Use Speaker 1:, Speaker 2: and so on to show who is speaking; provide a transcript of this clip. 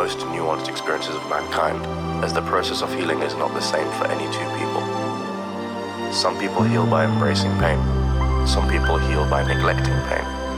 Speaker 1: most nuanced experiences of mankind, as the process of healing is not the same for any two people. Some people heal by embracing pain. Some people heal by neglecting pain.